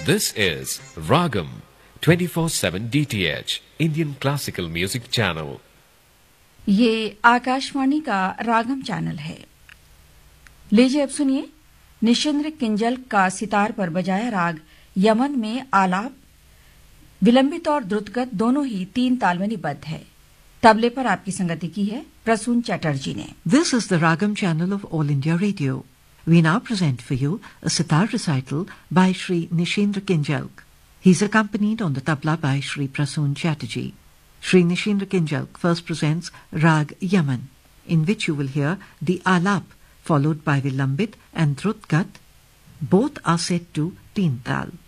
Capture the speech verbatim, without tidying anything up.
This is Ragam twenty-four seven D T H Indian Classical Music Channel. ये आकाशवाणी का रागम channel है। लीजिए अब सुनिए निशिंद्र किंजल का सितार पर बजाया राग यमन में आलाप, विलंबित और द्रुतगत दोनों ही तीन ताल में निबद्ध है। तबले पर आपकी संगति की है प्रसून चटर्जी ने। This is the Ragam channel of All India Radio. We now present for you a sitar recital by Shri Nishindra Kinjalk. He is accompanied on the tabla by Shri Prasoon Chatterjee. Shri Nishindra Kinjalk first presents Rag Yaman, in which you will hear the Alap followed by Vilambit and Drutgat. Both are set to Teen Tal.